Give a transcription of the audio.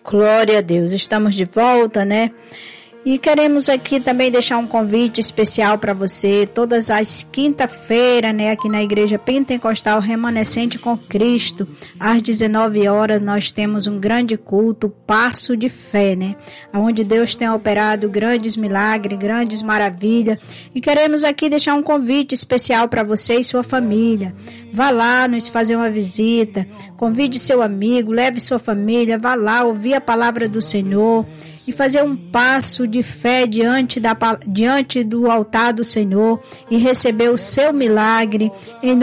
Glória a Deus, estamos de volta, né? E queremos aqui também deixar um convite especial para você, todas as quinta-feiras, né, aqui na Igreja Pentecostal Remanescente com Cristo, às 19 horas, nós temos um grande culto, Passo de Fé, né, onde Deus tem operado grandes milagres, grandes maravilhas, e queremos aqui deixar um convite especial para você e sua família. Vá lá nos fazer uma visita, convide seu amigo, leve sua família, vá lá ouvir a palavra do Senhor e fazer um passo de fé diante do altar do Senhor e receber o seu milagre em